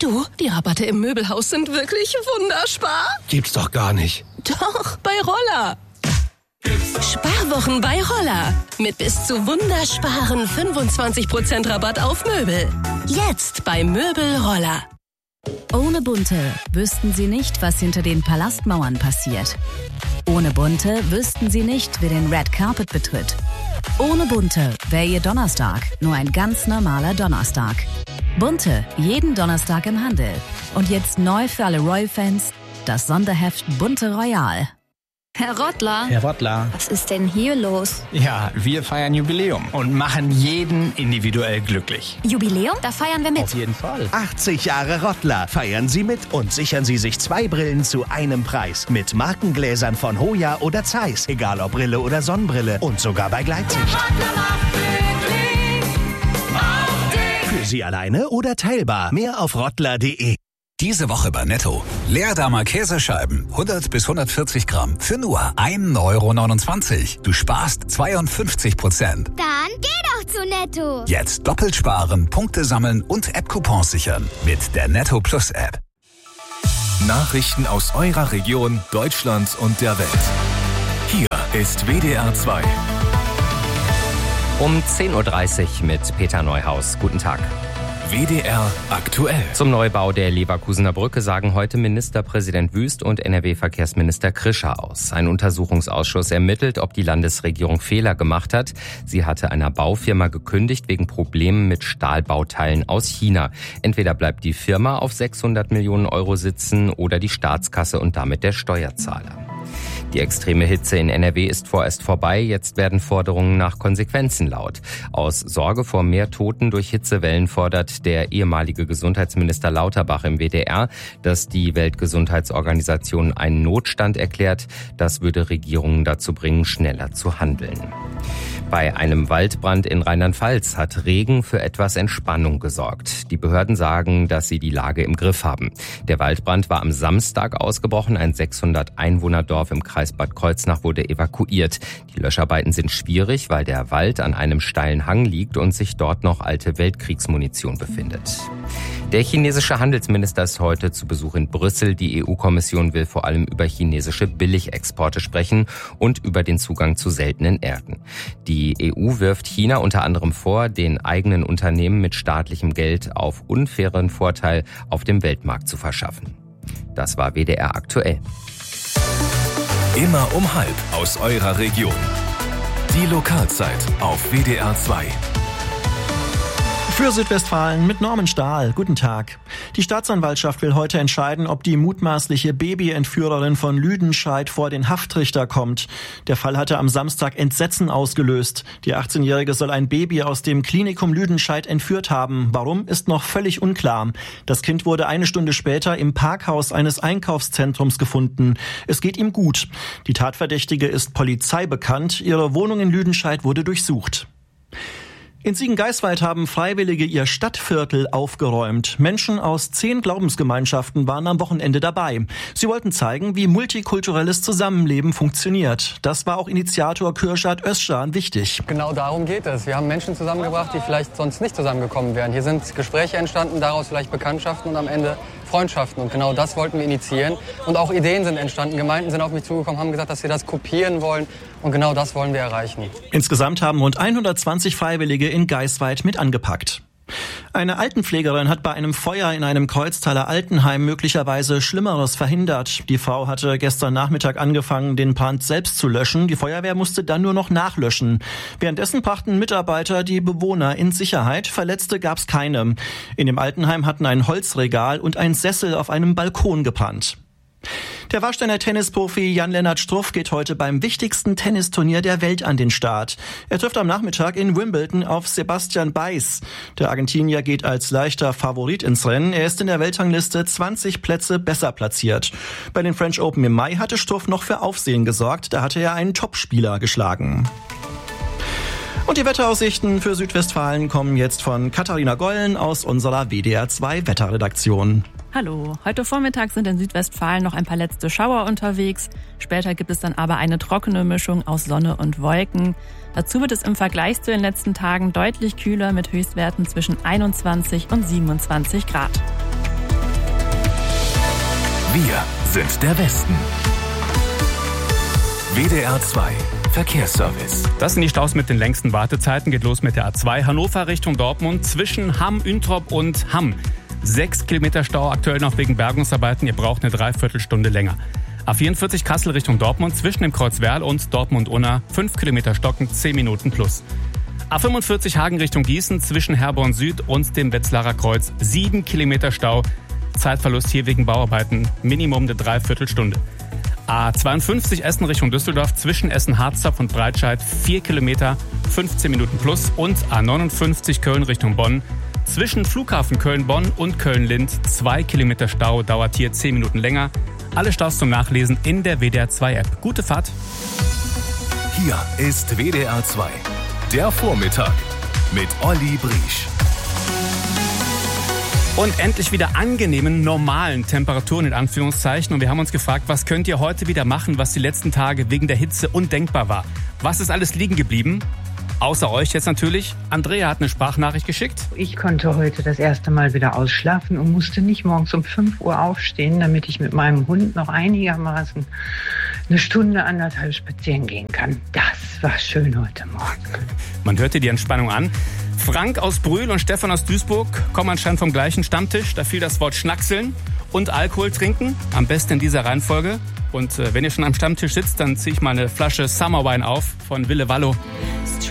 Du, die Rabatte im Möbelhaus sind wirklich wunderspar. Gibt's doch gar nicht. Doch, bei Roller. Sparwochen bei Roller. Mit bis zu wundersparen 25% Rabatt auf Möbel. Jetzt bei Möbel Roller. Ohne Bunte wüssten Sie nicht, was hinter den Palastmauern passiert. Ohne Bunte wüssten Sie nicht, wer den Red Carpet betritt. Ohne Bunte wäre Ihr Donnerstag nur ein ganz normaler Donnerstag. Bunte, jeden Donnerstag im Handel. Und jetzt neu für alle Royal-Fans, das Sonderheft Bunte Royal. Herr Rottler. Herr Rottler. Was ist denn hier los? Ja, wir feiern Jubiläum und machen jeden individuell glücklich. Jubiläum? Da feiern wir mit. Auf jeden Fall. 80 Jahre Rottler. Feiern Sie mit und sichern Sie sich 2 Brillen zu einem Preis. Mit Markengläsern von Hoya oder Zeiss. Egal ob Brille oder Sonnenbrille. Und sogar bei Gleitsicht. Für Sie alleine oder teilbar. Mehr auf rottler.de. Diese Woche bei Netto. Leerdammer Käsescheiben, 100 bis 140 Gramm, für nur 1,29 €. Du sparst 52%. Dann geh doch zu Netto. Jetzt doppelt sparen, Punkte sammeln und App-Coupons sichern mit der Netto Plus App. Nachrichten aus eurer Region, Deutschland und der Welt. Hier ist WDR 2. Um 10.30 Uhr mit Peter Neuhaus. Guten Tag. WDR aktuell. Zum Neubau der Leverkusener Brücke sagen heute Ministerpräsident Wüst und NRW-Verkehrsminister Krischer aus. Ein Untersuchungsausschuss ermittelt, ob die Landesregierung Fehler gemacht hat. Sie hatte einer Baufirma gekündigt wegen Problemen mit Stahlbauteilen aus China. Entweder bleibt die Firma auf 600 Millionen € sitzen oder die Staatskasse und damit der Steuerzahler. Die extreme Hitze in NRW ist vorerst vorbei. Jetzt werden Forderungen nach Konsequenzen laut. Aus Sorge vor mehr Toten durch Hitzewellen fordert der ehemalige Gesundheitsminister Lauterbach im WDR, dass die Weltgesundheitsorganisation einen Notstand erklärt. Das würde Regierungen dazu bringen, schneller zu handeln. Bei einem Waldbrand in Rheinland-Pfalz hat Regen für etwas Entspannung gesorgt. Die Behörden sagen, dass sie die Lage im Griff haben. Der Waldbrand war am Samstag ausgebrochen. Ein 600-Einwohner-Dorf im Kreis Bad Kreuznach wurde evakuiert. Die Löscharbeiten sind schwierig, weil der Wald an einem steilen Hang liegt und sich dort noch alte Weltkriegsmunition befindet. Der chinesische Handelsminister ist heute zu Besuch in Brüssel. Die EU-Kommission will vor allem über chinesische Billigexporte sprechen und über den Zugang zu seltenen Erden. Die EU wirft China unter anderem vor, den eigenen Unternehmen mit staatlichem Geld auf unfairen Vorteil auf dem Weltmarkt zu verschaffen. Das war WDR aktuell. Immer um 12:30 aus eurer Region. Die Lokalzeit auf WDR 2. Für Südwestfalen mit Norman Stahl. Guten Tag. Die Staatsanwaltschaft will heute entscheiden, ob die mutmaßliche Babyentführerin von Lüdenscheid vor den Haftrichter kommt. Der Fall hatte am Samstag Entsetzen ausgelöst. Die 18-Jährige soll ein Baby aus dem Klinikum Lüdenscheid entführt haben. Warum, ist noch völlig unklar. Das Kind wurde eine Stunde später im Parkhaus eines Einkaufszentrums gefunden. Es geht ihm gut. Die Tatverdächtige ist Polizei bekannt. Ihre Wohnung in Lüdenscheid wurde durchsucht. In Siegen-Geiswald haben Freiwillige ihr Stadtviertel aufgeräumt. Menschen aus 10 Glaubensgemeinschaften waren am Wochenende dabei. Sie wollten zeigen, wie multikulturelles Zusammenleben funktioniert. Das war auch Initiator Kürşad Özcan wichtig. Genau darum geht es. Wir haben Menschen zusammengebracht, die vielleicht sonst nicht zusammengekommen wären. Hier sind Gespräche entstanden, daraus vielleicht Bekanntschaften und am Ende Freundschaften. Und genau das wollten wir initiieren. Und auch Ideen sind entstanden. Gemeinden sind auf mich zugekommen, haben gesagt, dass sie das kopieren wollen. Und genau das wollen wir erreichen. Insgesamt haben rund 120 Freiwillige in Geiswald mit angepackt. Eine Altenpflegerin hat bei einem Feuer in einem Kreuztaler Altenheim möglicherweise Schlimmeres verhindert. Die Frau hatte gestern Nachmittag angefangen, den Brand selbst zu löschen. Die Feuerwehr musste dann nur noch nachlöschen. Währenddessen brachten Mitarbeiter die Bewohner in Sicherheit. Verletzte gab's keine. In dem Altenheim hatten ein Holzregal und ein Sessel auf einem Balkon gebrannt. Der Warsteiner Tennisprofi Jan-Lennart Struff geht heute beim wichtigsten Tennisturnier der Welt an den Start. Er trifft am Nachmittag in Wimbledon auf Sebastian Baez. Der Argentinier geht als leichter Favorit ins Rennen. Er ist in der Weltrangliste 20 Plätze besser platziert. Bei den French Open im Mai hatte Struff noch für Aufsehen gesorgt. Da hatte er einen Topspieler geschlagen. Und die Wetteraussichten für Südwestfalen kommen jetzt von Katharina Gollen aus unserer WDR 2 Wetterredaktion. Hallo, heute Vormittag sind in Südwestfalen noch ein paar letzte Schauer unterwegs. Später gibt es dann aber eine trockene Mischung aus Sonne und Wolken. Dazu wird es im Vergleich zu den letzten Tagen deutlich kühler mit Höchstwerten zwischen 21 und 27 Grad. Wir sind der Westen. WDR 2 Verkehrsservice. Das sind die Staus mit den längsten Wartezeiten. Geht los mit der A2 Hannover Richtung Dortmund zwischen Hamm, Üntrop und Hamm. 6 Kilometer Stau aktuell noch wegen Bergungsarbeiten. Ihr braucht eine Dreiviertelstunde länger. A44 Kassel Richtung Dortmund zwischen dem Kreuz Werl und Dortmund-Unna. 5 Kilometer stocken, 10 Minuten plus. A45 Hagen Richtung Gießen zwischen Herborn Süd und dem Wetzlarer Kreuz. 7 Kilometer Stau. Zeitverlust hier wegen Bauarbeiten. Minimum eine Dreiviertelstunde. A52 Essen Richtung Düsseldorf zwischen Essen-Harzopf und Breitscheid 4 Kilometer, 15 Minuten plus. Und A59 Köln Richtung Bonn zwischen Flughafen Köln-Bonn und Köln-Lind 2 Kilometer Stau, dauert hier 10 Minuten länger. Alle Staus zum Nachlesen in der WDR 2 App. Gute Fahrt. Hier ist WDR 2, der Vormittag mit Olli Briesch. Und endlich wieder angenehmen, normalen Temperaturen in Anführungszeichen. Und wir haben uns gefragt, was könnt ihr heute wieder machen, was die letzten Tage wegen der Hitze undenkbar war? Was ist alles liegen geblieben? Außer euch jetzt natürlich. Andrea hat eine Sprachnachricht geschickt. Ich konnte heute das erste Mal wieder ausschlafen und musste nicht morgens um 5 Uhr aufstehen, damit ich mit meinem Hund noch einigermaßen eine Stunde, 1,5 spazieren gehen kann. Das war schön heute Morgen. Man hörte die Entspannung an. Frank aus Brühl und Stefan aus Duisburg kommen anscheinend vom gleichen Stammtisch. Da fiel das Wort Schnackseln und Alkohol trinken. Am besten in dieser Reihenfolge. Und wenn ihr schon am Stammtisch sitzt, dann ziehe ich mal eine Flasche Summer Wine auf von Wille Wallo.